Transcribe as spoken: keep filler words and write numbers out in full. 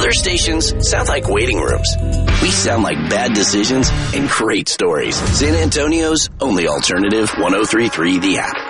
Other stations sound like waiting rooms. We sound like bad decisions and great stories. San Antonio's only alternative, one oh three point three The App.